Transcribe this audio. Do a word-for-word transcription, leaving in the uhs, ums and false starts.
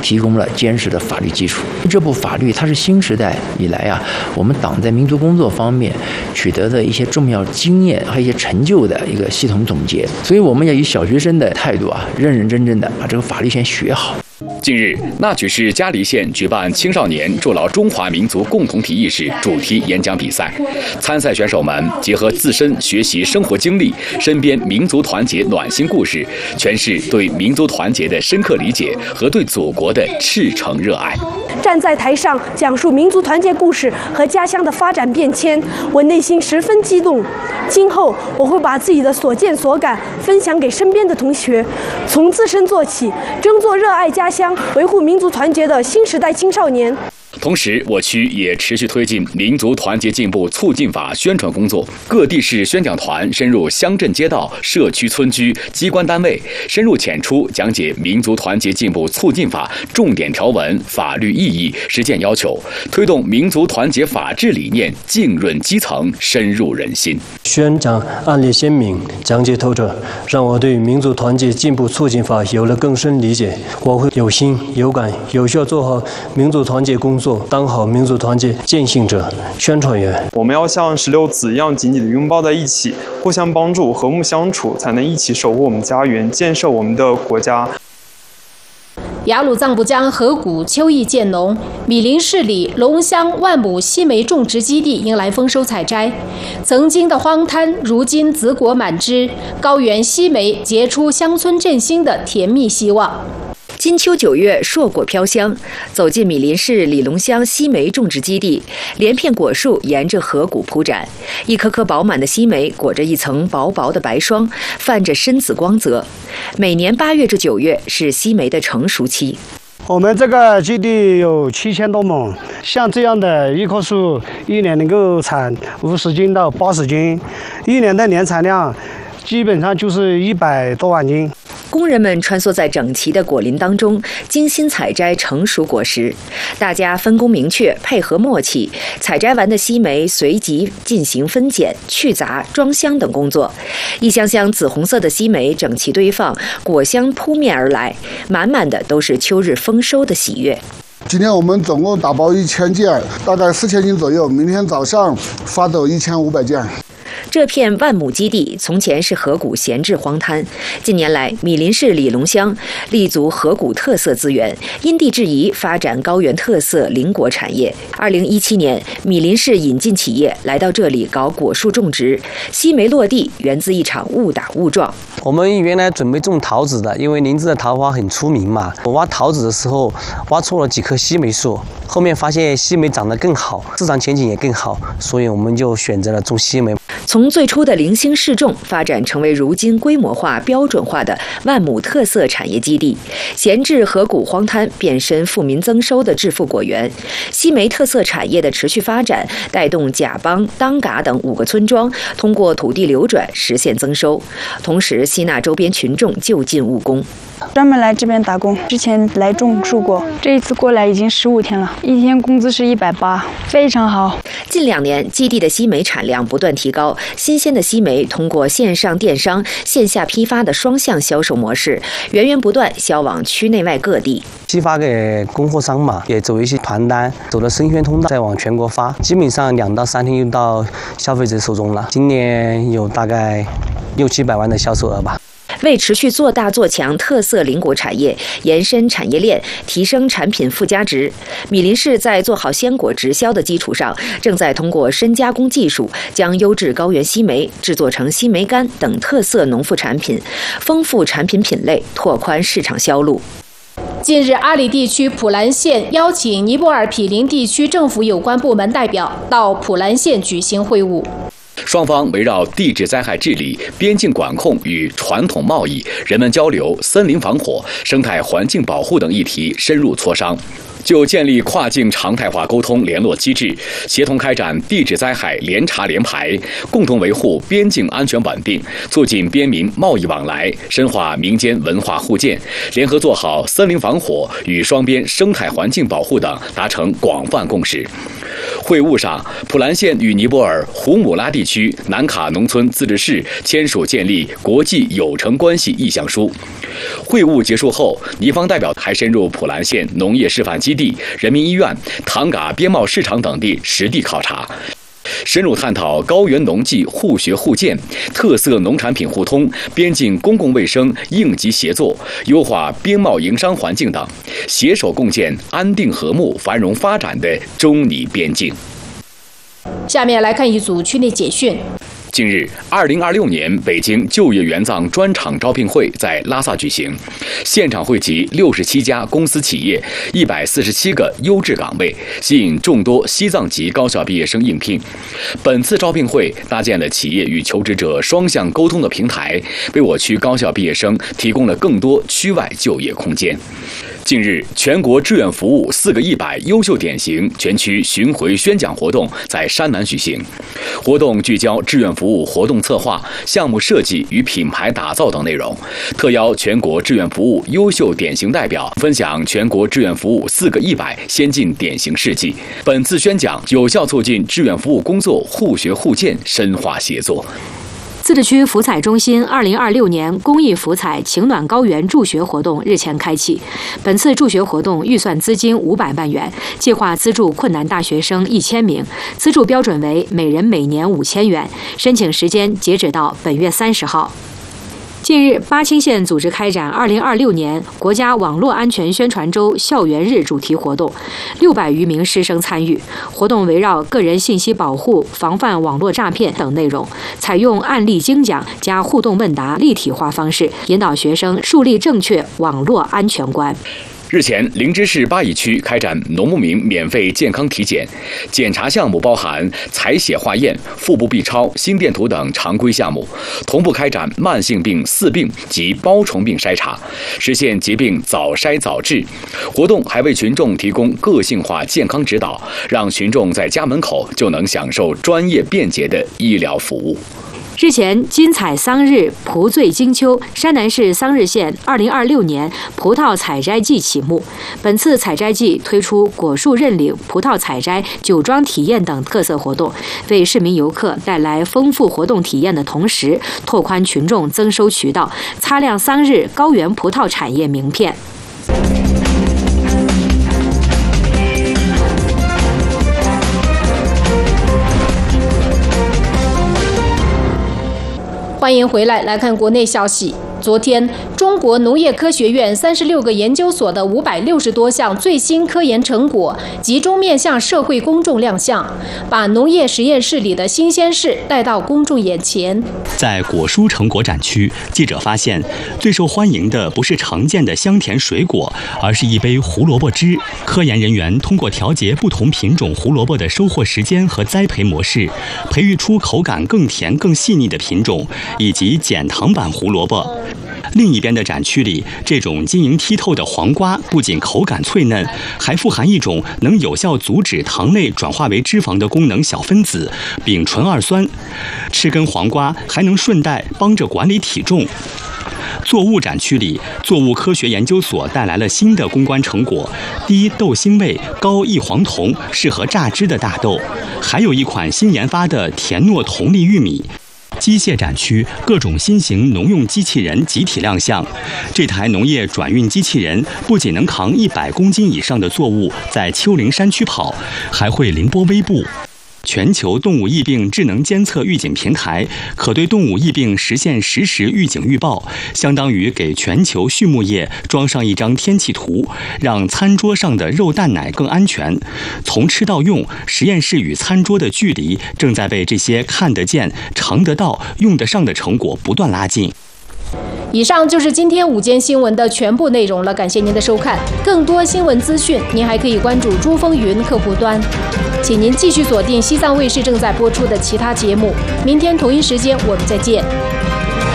提供了坚实的法律基础。这部法律它是新时代以来啊，我们党在民族工作方面取得的一些重要经验和一些成就的一个系统总结。所以我们要以小学生的态度啊，认认真真的把这个法律先学好。 近日，那曲市嘉黎县举办青少年筑牢中华民族共同体意识主题演讲比赛，参赛选手们结合自身学习生活经历、身边民族团结暖心故事，诠释对民族团结的深刻理解和对祖国的赤诚热爱。 站在台上讲述民族团结故事和家乡的发展变迁，我内心十分激动。今后我会把自己的所见所感分享给身边的同学，从自身做起，争做热爱家乡、维护民族团结的新时代青少年。 同时，我区也持续推进民族团结进步促进法宣传工作，各地市宣讲团深入乡镇街道、社区村居、机关单位，深入浅出讲解民族团结进步促进法重点条文、法律意义、实践要求，推动民族团结法治理念浸润基层、深入人心。 宣讲案例鲜明，讲解透彻，让我对民族团结进步促进法有了更深理解。我会有心有感，有效做好民族团结工作。当好民族团结践行者、宣传员。 我们要像石榴籽一样紧紧地拥抱在一起，互相帮助，和睦相处，才能一起守护我们家园，建设我们的国家。 雅鲁藏布江河谷秋意渐浓，米林市里龙乡万亩西梅种植基地迎来丰收采摘。曾经的荒滩，如今紫果满枝，高原西梅结出乡村振兴的甜蜜希望。 金秋九月，硕果飘香。走进米林市里龙乡西梅种植基地，连片果树沿着河谷铺展，一颗颗饱满的西梅裹着一层薄薄的白霜，泛着深紫光泽。每年八月至九月是西梅的成熟期。 我们这个基地有七千多亩，像这样的一棵树，一年能够产五十斤到八十斤，一年的年产量基本上就是一百多万斤。 工人们穿梭在整齐的果林当中，精心采摘成熟果实。大家分工明确，配合默契。采摘完的西梅随即进行分拣、去杂、装箱等工作。一箱箱紫红色的西梅整齐堆放，果香扑面而来，满满的都是秋日丰收的喜悦。 今天我们总共打包一千件，大概四千斤左右。明天早上发走一千五百件。 这片万亩基地从前是河谷闲置荒滩，近年来米林市里龙乡立足河谷特色资源，因地制宜发展高原特色林果产业。二零一七年，米林市引进企业来到这里搞果树种植，西梅落地源自一场误打误撞。 我们原来准备种桃子的，因为林芝的桃花很出名嘛。我挖桃子的时候挖错了几棵西梅树，后面发现西梅长得更好，市场前景也更好，所以我们就选择了种西梅。 从最初的零星试种，发展成为如今规模化、标准化的万亩特色产业基地。闲置河谷荒滩，变身富民增收的致富果园。西梅特色产业的持续发展，带动甲帮、当嘎等五个村庄通过土地流转实现增收，同时吸纳周边群众就近务工。 专门来这边打工，之前来种树过，这一次过来已经十五天了，一天工资是一百八，非常好。 近两年，基地的西梅产量不断提高，新鲜的西梅通过线上电商、线下批发的双向销售模式，源源不断销往区内外各地。 批发给供货商嘛，也走一些团单，走了生鲜通道，再往全国发，基本上两到三天就到消费者手中了。今年有大概六七百万的销售额吧。 为持续做大做强特色林果产业，延伸产业链，提升产品附加值，米林市在做好鲜果直销的基础上，正在通过深加工技术，将优质高原西梅制作成西梅干等特色农副产品，丰富产品品类，拓宽市场销路。 近日，阿里地区普兰县邀请尼泊尔毗邻地区政府有关部门代表到普兰县举行会晤。 双方围绕地质灾害治理、边境管控与传统贸易、人文交流、森林防火、生态环境保护等议题深入磋商。就建立跨境常态化沟通联络机制，协同开展地质灾害联查联排，共同维护边境安全稳定，促进边民贸易往来，深化民间文化互鉴，联合做好森林防火与双边生态环境保护等，达成广泛共识。 会晤上，普兰县与尼泊尔胡姆拉地区南卡农村自治市签署建立国际友城关系意向书。会晤结束后，尼方代表还深入普兰县农业示范基地、人民医院、唐嘎边贸市场等地实地考察，深入探讨高原农技互学互鉴、特色农产品互通、边境公共卫生应急协作、优化边贸营商环境等，携手共建安定和睦、繁荣发展的中尼边境。 下面来看一组区内简讯。 近日，二零二六年北京就业援藏专场招聘会在拉萨举行，现场汇集六十七家公司企业、一百四十七个优质岗位，吸引众多西藏籍高校毕业生应聘。本次招聘会搭建了企业与求职者双向沟通的平台，为我区高校毕业生提供了更多区外就业空间。近日，全国志愿服务四个一百优秀典型全区巡回宣讲活动在山南举行。活动聚焦志愿服务活动策划、项目设计与品牌打造等内容，特邀全国志愿服务优秀典型代表分享全国志愿服务四个一百先进典型事迹。本次宣讲有效促进志愿服务工作互学互鉴、深化协作。 自治区福彩中心二零二六年公益福彩情暖高原助学活动日前开启。本次助学活动预算资金五百万元，计划资助困难大学生一千名，资助标准为每人每年五千元，申请时间截止到本月三十号。近日，巴清县组织开展二零二六年国家网络安全宣传周校园日主题活动，六百余名师生参与。活动围绕个人信息保护、防范网络诈骗等内容，采用案例精讲加互动问答立体化方式，引导学生树立正确网络安全观。 日前，灵芝市巴以区开展农牧民免费健康体检，检查项目包含采血化验、腹部 B 超、心电图等常规项目，同步开展慢性病四病及包虫病筛查，实现疾病早筛早治。活动还为群众提供个性化健康指导，让群众在家门口就能享受专业便捷的医疗服务。 日前，金彩桑日葡醉金秋，山南市桑日县二零二六年葡萄采摘季启幕。本次采摘季推出果树认领、葡萄采摘、酒庄体验等特色活动，为市民游客带来丰富活动体验的同时，拓宽群众增收渠道，擦亮桑日高原葡萄产业名片。 欢迎回来，来看国内消息。昨天，中国农业科学院三十六个研究所的五百六十多项最新科研成果集中面向社会公众亮相，把农业实验室里的新鲜事带到公众眼前。 在果蔬成果展区，记者发现，最受欢迎的不是常见的香甜水果，而是一杯胡萝卜汁。科研人员通过调节不同品种胡萝卜的收获时间和栽培模式，培育出口感更甜、更细腻的品种，以及减糖版胡萝卜。另一边的展区里，这种晶莹剔透的黄瓜不仅口感脆嫩，还富含一种能有效阻止糖类转化为脂肪的功能小分子丙醇二酸。吃根黄瓜还能顺带帮着管理体重。作物展区里，作物科学研究所带来了新的攻关成果：低豆腥味、高异黄酮，适合榨汁的大豆，还有一款新研发的甜糯酮粒玉米。机械展区，各种新型农用机器人集体亮相。这台农业转运机器人不仅能扛一百公斤以上的作物在丘陵山区跑，还会凌波微步。全球动物疫病智能监测预警平台可对动物疫病实现实时预警预报，相当于给全球畜牧业装上一张天气图，让餐桌上的肉蛋奶更安全。从吃到用，实验室与餐桌的距离正在被这些看得见、尝得到、用得上的成果不断拉近。 以上就是今天午间新闻的全部内容了，感谢您的收看。更多新闻资讯，您还可以关注珠风云客户端。请您继续锁定西藏卫视正在播出的其他节目。明天同一时间我们再见。